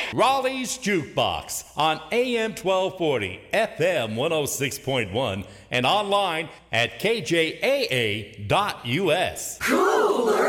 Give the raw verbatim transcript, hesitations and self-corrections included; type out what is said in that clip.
Raleigh's Jukebox on A M twelve forty, F M one oh six point one, and online at K J A A dot U S. Cooler